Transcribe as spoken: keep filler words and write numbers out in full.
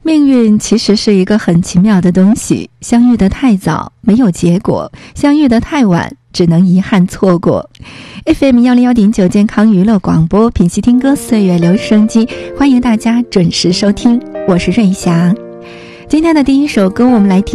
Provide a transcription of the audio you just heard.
命运其实是一个很奇妙的东西，相遇得太早没有结果，相遇得太晚只能遗憾错过。 F M 一零一点九 健康娱乐广播，品析听歌岁月留声机，欢迎大家准时收听，我是瑞霞。今天的第一首歌我们来听